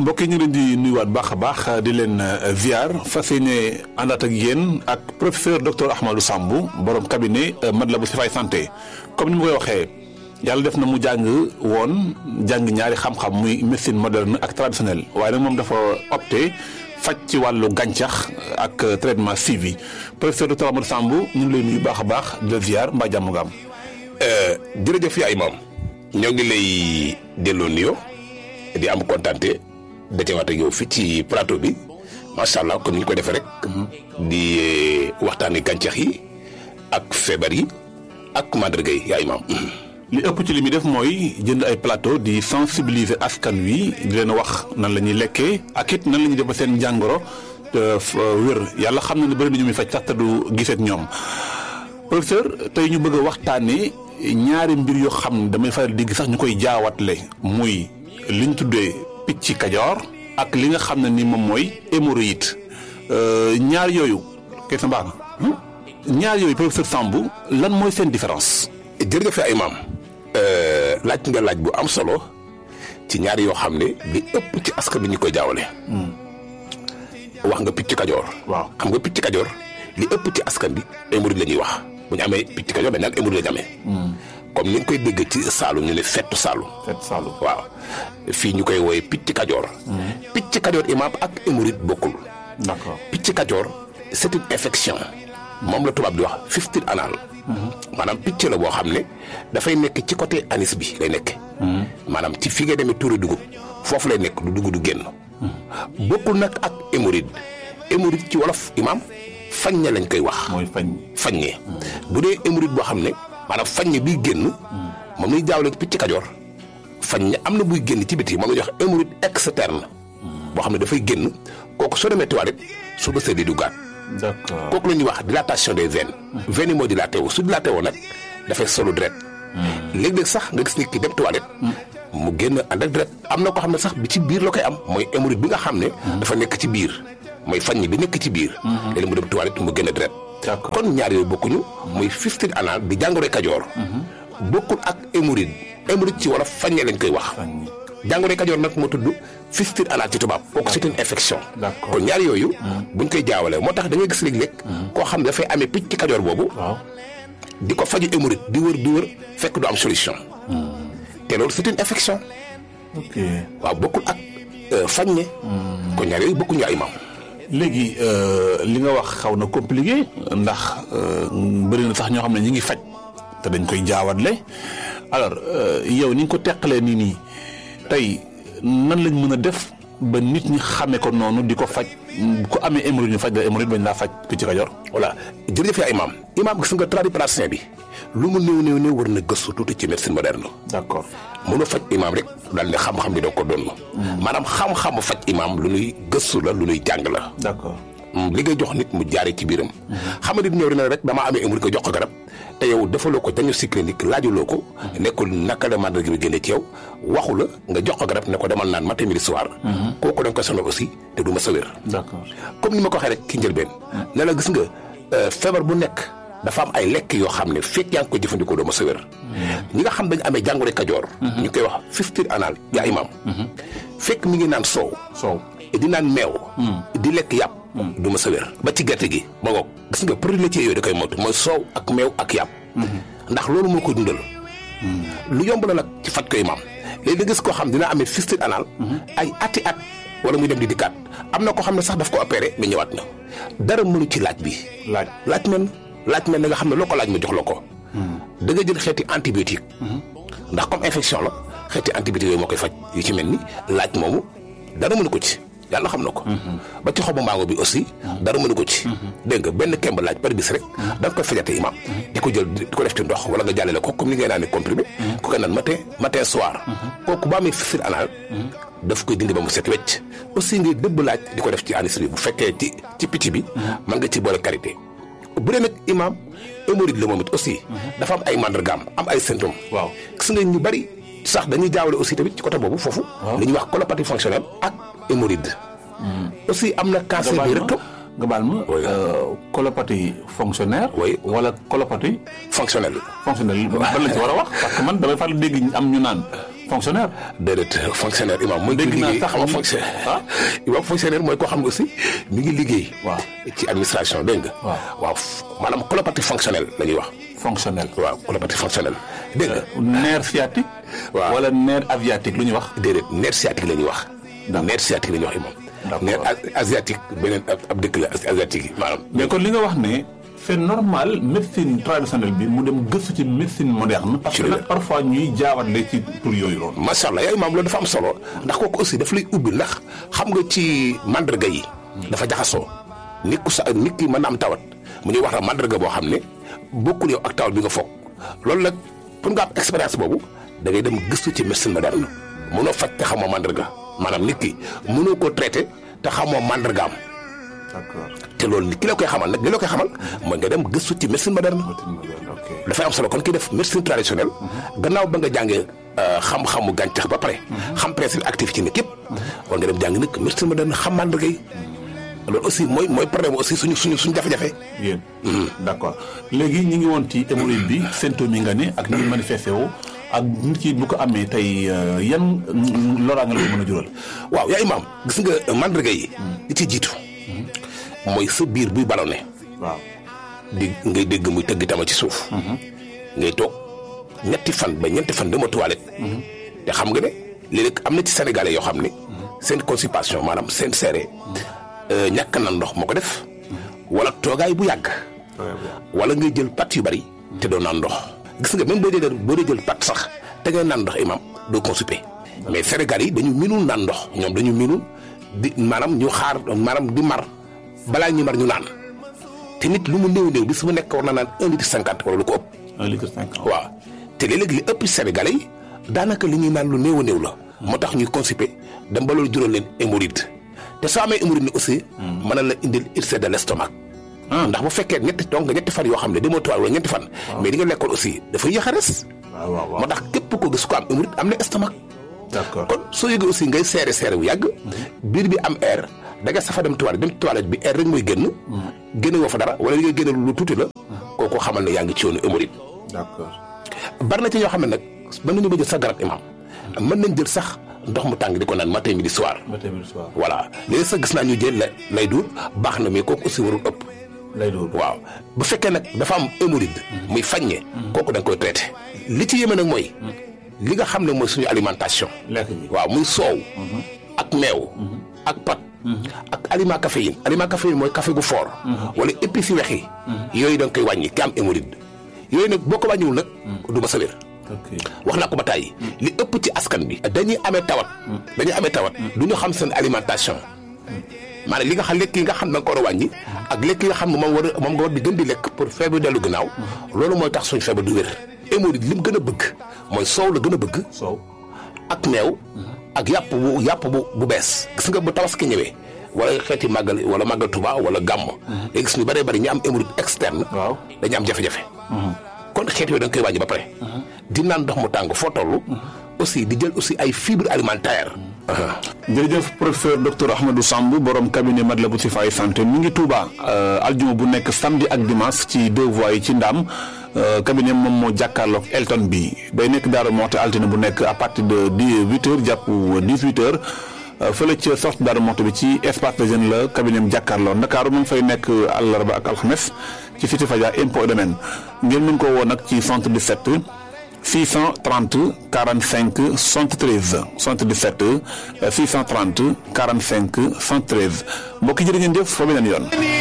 mbokk yi ñu leen di nuyuwaat baax a baax di leen ziar fas yéene àndaat ak yéen ak professeur docteur Ahmadou Samb borom cabinet Matlaboul Chifaay santé comme ni ma koy waxee yàlla def na mu jàng ñaari xam-xam muy médecine moderne ak traditionnelle waaye nag moom dafa opté faj ci wàllu gàncax ak traitement suivi professeur docteur Ahmadou Samb ñu ngi lay nuyu baax a baax di la ziar mbaa jàmm nga am. jërëjëf yaa imaam ñoo ngi lay delloo nuyoo di am kontaante dajewaat ak yow fii ci plateau bi macha allah comme ni ñu ko defee rek. di waxtaanee gàncax yi ak feebar yi ak màndarga yi yaa imaam. li ëpp ci li muy def mooy jënd ay plateau di sensibiliser askan wi di leen wax nan la ñuy lekkee ak it nan la ñuy def ba seen njàngoro wér yàlla xam na ne bëri na ñu muy faj sax te du gisee ak ñoom professeur tey ñu bëgg a waxtaanee ñaari mbir yoo xam ne damay faral di gis sax ñu koy jaawatle muy li ñu tuddee picc kajoor ak li nga xam ne ni moom mooy hémorroïde ñaar yooyu question baax na ñaar yooyu professeur Samb lan mooy seen différence. jërëjëf ay maam laaj nga laaj bu am solo ci ñaar yoo xam ne li ëpp ci askan bi ñu koy jaawale. wax nga picc kajoor. waaw xam nga picc kajoor li ëpp ci askan bi hémorroïde la ñuy wax bu ñu amee picc kajoor dañ naan hémorroïde la ñu amee. comme ni nga koy dégg ci Saalum ñu ne fettu Saalum. fettu Saalum waaw fii ñu koy wooye picc kajoor. picc kajoor imaam ak hémorroïde bokkul. d'accord picc kajoor c'est une infection moom la tubaab di wax fistule anal. maanaam picc la boo xam ne dafay nekk ci côté anis bi lay nekk. maanaam ci fi nga demee tuuri dugub foofu lay nekk du dugg du génn. bokkul nag ak hémorroïde hémorroïde ci wolof imaam faññe lañ koy wax. mooy faññe bu dee hémorroïde boo xam ne maanaam faññe biy génn moom lañuy jaawale picc kajoor faññe am na buy génn ci biti moom la ñuy wax hémorroïde externe. boo xam ne dafay génn kooku soo demee toilette su bësee di duggaat. d'accord kooku la ñuy wax dilatation des veines. veines yi moo dilaté wu su dilaté woo nag dafay solu deret. léeg-léeg sax nga gis nit ki dem toilette. mu génn ànd ak deret am na ko xam ne sax bi ci biir la koy am mooy hémorroïde bi nga xam ne. dafa nekk ci biir mooy faññe bi nekk ci biir. léeg-léeg mu dem toilette mu génn deret. d'accord kon ñaar yooyu bokkuñu. muy fistule anal di jàngoro kajoor. bokkul ak hémorroïde hémorroïde ci wolof faññe lañ koy wax. jàngoro kajoor nag moo tudd fistule anal ci tubaab kooku c'est une infection. d'accord kon ñaar yooyu. buñ koy jaawale moo tax da ngay gis léeg-léeg. koo xam ne dafay amee picc kajoor boobu. waaw di ko faju hémorroïde di wër fekk du am solution. te loolu c'est une infection. ok waaw bokkul ak faññe. kon ñaar yooyu bokkuñu ay maam. léegi li nga wax xaw na compliqué ndax bëri na sax ñoo xam ne ñi ngi faj te dañ koy jaawatle alors yow ni nga ko teqalee nii tey nan lañ mën a def ba nit ñi xamee ko noonu di ko faj ku amee hémorroïde ñu faj la hémorroïde bañ laa faj picc kajoor. voilà jërëjëf yaa imaam gis nga tradipraticien bi lu mu néew war na gëstu tuuti ci médecine moderne. d'accord mënoo faj imaam rek daal ne xam-xam bi doo ko doon. maanaam xam-xamu faj imaam lu nuy gëstu la lu nuy jàng la. d'accord li ngay jox nit mu jaaree ci biiram. xam nga nit ñëw na rek damaa amee hémorroïde ko jox ko garab te yow defaloo ko diagnostic clinique laajuloo ko. nekkul naka la màndarga bi génne ci yow waxu la nga jox ko garab ne ko demal naan matin midi soir. kooku da nga koy sonal aussi te du ma sa wér. d'accord comme ni ma ko waxee rek ki njëlbeen. ne la gis nga feebar bu nekk dafa am ay lekk yoo xam ne fekk yaa ngi koy jëfandikoo doo ma sa wér. ñi nga xam dañu amee jàngoro kajoor. ñu koy wax fistule anal yaa imaam. fekk mi ngi naan soow. di naan meew. di lekk yàpp. du ma sa wér ba ci gerte gi ma ngoog gis nga produit laitier yooyu da koy moytu mooy soow ak meew ak yàpp. ndax loolu moo koy dundal. lu yomb la nag ci faj ko imaam léegi da gis koo xam dina amee fistule anal. ay ati at wala muy dem di dikkaat am na koo xam ne sax daf ko opéré mais ñëwaat na dara mënu ci laaj bi. laaj men na nga xam ne loo ko laaj ma jox la ko. da nga jël xeeti antibiotique. ndax comme infection la xeeti antibiotique yooyu moo koy faj yu ci mel ni laaj moomu dara mënu ko ci. yàlla xam na ko. ba ci xobu mango bi aussi. dara mënu ko ci. dégg nga benn kemb laaj par bis rek. da nga koy fajate imaam. di ko jël di ko def ci ndox wala nga jàllale ko comme ni ngay naan comprimé. ku koy naan matin soir. kooku ba amee fistule anal. daf koy dindi ba mu set wecc. aussi ngay dëbb laaj di ko def ci anis bi bu fekkee ci picc bi. mën nga ci boole karité. bu dee nag imaam hémorroïde la moom it aussi. dafa am ay mandargaam am ay symptômes. waaw gis nga ñu bari sax dañuy jaawale aussi tamit ci côté boobu foofu. li ñuy wax colopathie fonctionnelle ak hémorroïde. aussi am na cancer bi rectum. nga baal ma colopathie fonctionnaire. oui wala colopathie fonctionnelle. ban lañ ci war a wax parce que man damay faral dégg am ñu naan fonctionnaire. déedéet fonctionnaire imam mooy. dégg naa liggéey sax xam nga fonctionnaire. imam fonctionnaire mooy koo xam ne aussi mi ngi liggéey. waaw ci administration dégg nga. waaw maanaam colopathie fonctionnelle la ñuy wax. fonctionnel. waaw colopathie fonctionnelle dégg nga. nerf sciatique. waaw wala nerf aviatique lu ñuy wax. déedéet nerf sciatique la ñuy wax. nerf sciatique la ñuy wax imam. nerf asiatique beneen ab dëkk la asiatique yi maanaam. mais kon li nga wax ne c'est normal médecine traditionnelle bi mu dem gëstu ci médecine moderne. parce que nag parfois ñuy jaawatle ci tur yooyu loolu. macha allah yaa imaam loolu dafa am solo ndax kooku aussi daf lay ubbi ndax xam nga ci mandarga yi. dafa jaxasoo nit ki mën na am tawat mu ñuy wax la mandarga boo xam ne bokkul yow ak tawat bi nga foog loolu nag pour nga am expérience boobu da ngay dem gëstu ci médecine moderne mënoo faj te xamoo mandarga maanaam nit ki mënoo koo traité te xamoo mandargaam. d'accord te loolu ki la koy xamal nag li la koy xamal mooy nga dem gëstu ci médecine moderne. dafay am solo kon kii def médecine traditionnelle. gannaaw ba nga jàngee xam-xamu gàncax ba pare. xam principe actif ci nit yëpp. war nga dem jàng nag médecine moderne xam mandarga yi. loolu aussi mooy problème aussi suñu jafe-jafe. yéen d'accord léegi ñu ngi woon ci hémorroïde bi symptômes yi nga ne ak ni ñu manifesté woo ak nit ki bu ko amee tey yan loraange la ko mën a jural. waaw yaa imaam gis nga mandarga yi. li ci jiitu. mooy sa biir buy ballonné. waaw ngay dégg muy tëgg tama ci suuf. ngay toog ñetti fan ba ñeenti fan dama toilette. te xam nga ne léeg-léeg am na ci sénégalais yoo xam ne. seen constipation maanaam seen seere. ñàkk na ndox moo ko def. wala toogaay bu yàgg. wala ngay jël pat yu bari. te doo naan ndox. gis nga même boo dee jël pat sax te ngay naan ndox imam doo constipé. mais sénégalais yi dañu minul naan ndox ñoom dañu minul di maanaam ñu xaar maanaam di mar. balaa ñuy mar ñu naan te nit lu mu néew bis mu nekk war na naan 1 litre 50 wala lu ko ëpp. 1 litre 50 waaw te léeg-léeg li ëpp Sénégalais yi daanaka li ñuy naan lu néew la. moo tax ñuy constipé dem ba loolu jural leen hémorroïde te soo amee hémorroïde ni aussi. mën na la indil ulcère de l'estomac. ndax bu fekkee ñetti fan yoo xam ne demoo toile wala ñetti fan. mais li nga lekkoon aussi dafay yéex a res. waaw moo tax képp ko gis ko am hémorroïde am na estomac. d'accord kon soo yëgee aussi ngay seere bu yàgg. biir bi am air. da nga safa dem toilette bi air rek mooy génn. génne woo fa dara wala li ngay génne lu tuuti la. kooku xamal ne yaa ngi ci yoonu hémorroïde. d'accord bari na ci ñoo xam ne nag mën nañu ba jël sax garab imam mën nañ jël sax ndox mu tàng di ko naan matin midi soir. voilà léegi sax gis naa ñu jël lay duur baax na mais kooku aussi warul ëpp. lay duur waaw bu fekkee nag dafa am hémorroïde. muy faññe. kooku da nga koy traité. li ci yéeme nag mooy. li nga xam ne mooy suñu alimentation. waaw muy soow. ak meew. ak pat. ak aliment caféine mooy café gu fort. wala épices yu weex yi. yooyu da nga koy wàññi ki am hémorroïde. yooyu nag boo ko wàññiwul nag. du ma sa wér. wax naa ko ba tàyyi li ëpp ci askan bi. dañuy amee tawat. du ñu xam seen alimentation. maanaam li nga xam lekk yi nga xam ne da nga ko war a wàññi. ak lekk yi nga xam ne moom nga war di gën di lekk pour feebar dellu gannaaw. loolu mooy tax suñu feebar du wér. hémorroïde li mu gën a bëgg mooy soow la gën a bëgg. soow ak meew. ak yàpp bu bees gis nga bu tabaski ñëwee wala xeeti màggal wala màggal Tuba wala gàmm. léegi gis ñu bëree bëri ñu am hémorroïde externe. waaw dañu am jafe-jafe. kon xeet yooyu da nga koy wàññi ba pare. di naan ndox mu tàng foo toll. aussi di jël aussi ay fibres alimentaires. jërëjëf professeur docteur Ahmadou Samb borom cabinet Matlaboul Chifaay santé mi ngi Touba aljuma bu nekk samedi ak dimanche ci 2 voies yi ci Ndaam. cabinet moom moo jàkkaarloog Elton bi day nekk Daaru Moxti altine bu nekk à partir de 8h jàpp 18h fële ca sortie Daaru Moxti bi ci espace de jeune la cabinet am jàkkaarloo Ndakaaru mu ngi fay nekk àllarba ak alxames ci Cité Fadia impôt domaine ngeen mën ko woo nag ci 77 630 45 73 77 630 45 73 mbokk yi jërë ngeen jëf fa beneen yoon.